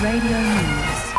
Radio News.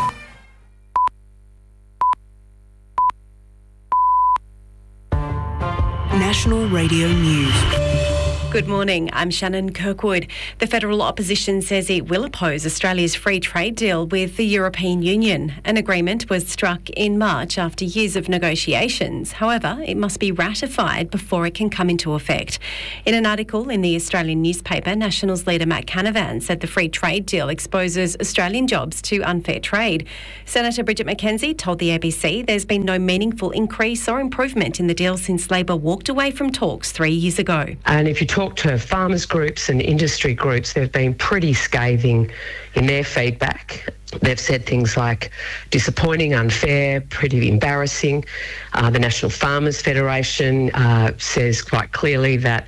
National Radio News. Good morning, I'm Shannon Kirkwood. The federal opposition says it will oppose Australia's free trade deal with the European Union. An agreement was struck in March after years of negotiations. However, it must be ratified before it can come into effect. In an article in the Australian newspaper, Nationals leader Matt Canavan said the free trade deal exposes Australian jobs to unfair trade. Senator Bridget McKenzie told the ABC there's been no meaningful increase or improvement in the deal since Labor walked away from talks 3 years ago. And if you talk to farmers groups and industry groups, they've been pretty scathing in their feedback. They've said things like disappointing, unfair, pretty embarrassing. The National Farmers Federation says quite clearly that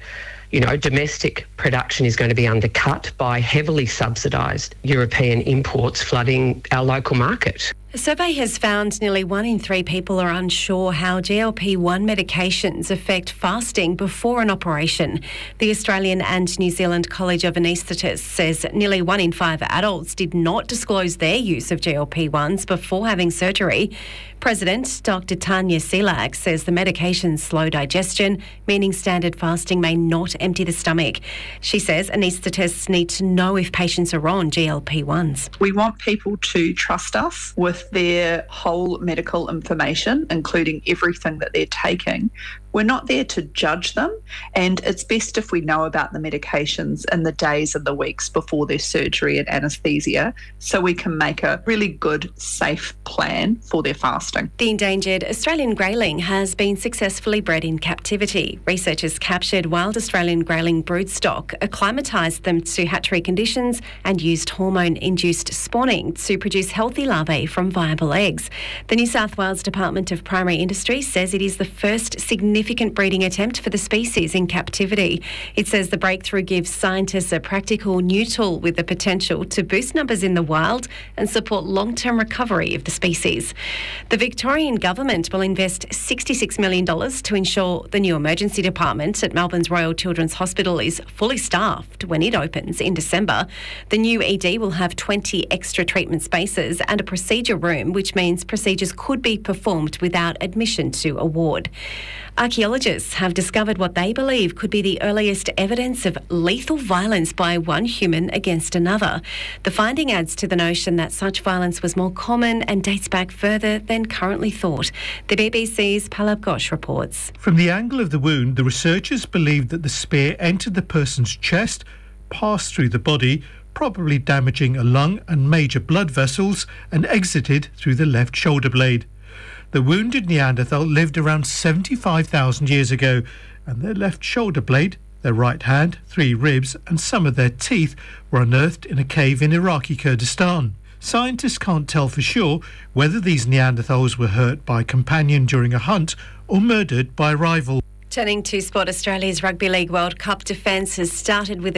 domestic production is going to be undercut by heavily subsidised European imports flooding our local market. A survey has found nearly 1 in 3 people are unsure how GLP-1 medications affect fasting before an operation. The Australian and New Zealand College of Anaesthetists says nearly 1 in 5 adults did not disclose their use of GLP-1s before having surgery. President Dr. Tanya Selak says the medications slow digestion, meaning standard fasting may not empty the stomach. She says anaesthetists need to know if patients are on GLP-1s. We want people to trust us with their whole medical information, including everything that they're taking. We're not there to judge them, and it's best if we know about the medications in the days and the weeks before their surgery and anaesthesia, so we can make a really good, safe plan for their fasting. The endangered Australian grayling has been successfully bred in captivity. Researchers captured wild Australian grayling broodstock, acclimatised them to hatchery conditions and used hormone-induced spawning to produce healthy larvae from viable eggs. The New South Wales Department of Primary Industry says it is the first significant breeding attempt for the species in captivity. It says the breakthrough gives scientists a practical new tool with the potential to boost numbers in the wild and support long-term recovery of the species. The Victorian Government will invest $66 million to ensure the new emergency department at Melbourne's Royal Children's Hospital is fully staffed when it opens in December. The new ED will have 20 extra treatment spaces and a procedure room, which means procedures could be performed without admission to a ward. Archaeologists have discovered what they believe could be the earliest evidence of lethal violence by one human against another. The finding adds to the notion that such violence was more common and dates back further than currently thought. The BBC's Palab Ghosh reports. From the angle of the wound, the researchers believe that the spear entered the person's chest, passed through the body, probably damaging a lung and major blood vessels, and exited through the left shoulder blade. The wounded Neanderthal lived around 75,000 years ago, and their left shoulder blade, their right hand, 3 ribs and some of their teeth were unearthed in a cave in Iraqi Kurdistan. Scientists can't tell for sure whether these Neanderthals were hurt by a companion during a hunt or murdered by a rival. Turning to sport, Australia's Rugby League World Cup defence has started with a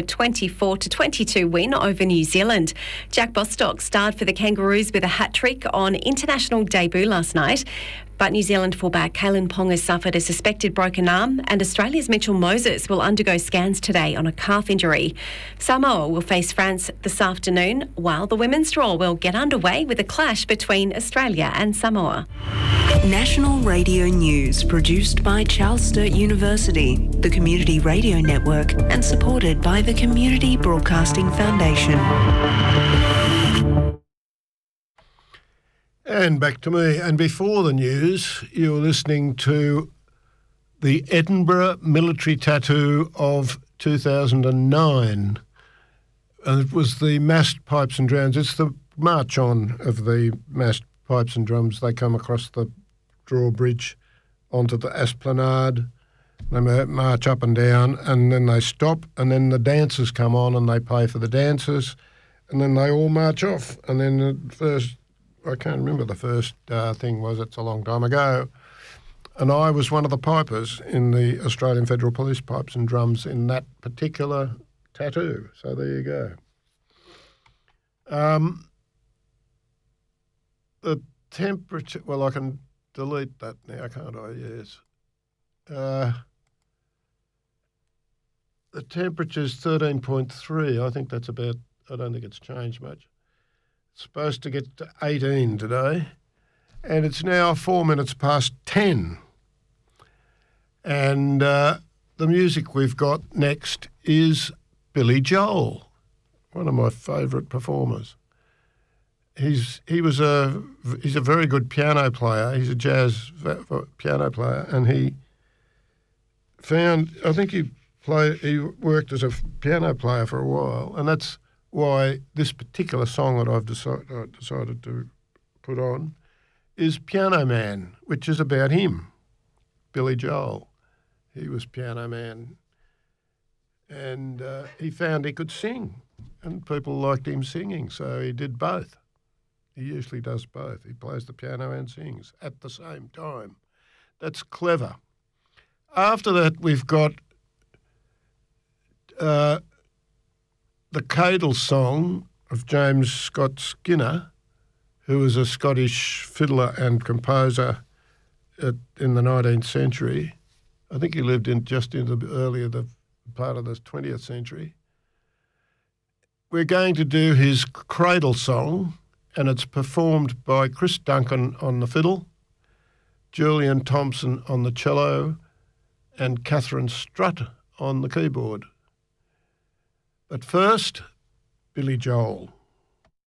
24-22 win over New Zealand. Jack Bostock starred for the Kangaroos with a hat-trick on international debut last night. But New Zealand fullback Kalen Ponga suffered a suspected broken arm, and Australia's Mitchell Moses will undergo scans today on a calf injury. Samoa will face France this afternoon, while the women's draw will get underway with a clash between Australia and Samoa. National Radio News, produced by Charles Sturt University, the Community Radio Network, and supported by the Community Broadcasting Foundation. And back to me. And before the news, you're listening to the Edinburgh military tattoo of 2009. And it was the massed pipes and drums. It's the march on of the massed pipes and drums. They come across the drawbridge onto the esplanade. They march up and down, and then they stop, and then the dancers come on and they pay for the dancers, and then they all march off. And then the first... I can't remember the first thing was, it's a long time ago. And I was one of the pipers in the Australian Federal Police Pipes and Drums in that particular tattoo. So there you go. The temperature, well, I can delete that now, can't I? Yes. The temperature's 13.3. I think that's about, I don't think it's changed much. supposed to get to 18 today, and it's now 4 minutes past 10. And the music we've got next is Billy Joel, one of my favourite performers. He's a very good piano player. He's a jazz piano player, and he worked as a piano player for a while, and that's why this particular song that I've decided to put on is Piano Man, which is about him, Billy Joel. He was Piano Man, and he found he could sing, and people liked him singing, so he did both. He usually does both. He plays the piano and sings at the same time. That's clever. After that, we've got the Cadle Song of James Scott Skinner, who was a Scottish fiddler and composer in the 19th century. I think he lived just in the part of the 20th century. We're going to do his Cradle Song, and it's performed by Chris Duncan on the fiddle, Julian Thompson on the cello, and Catherine Strutt on the keyboard. But first, Billy Joel.